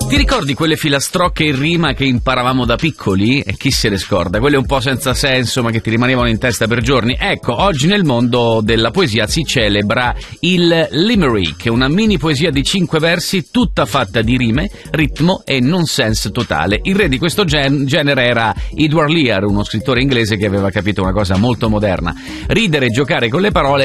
Ti ricordi quelle filastrocche in rima che imparavamo da piccoli? E chi se le scorda? Quelle un po' senza senso ma che ti rimanevano in testa per giorni. Ecco, oggi nel mondo della poesia si celebra il limerick, una mini poesia di 5 versi tutta fatta di rime, ritmo e nonsense totale. Il re di questo genere era Edward Lear, uno scrittore inglese che aveva capito una cosa molto moderna: ridere e giocare con le parole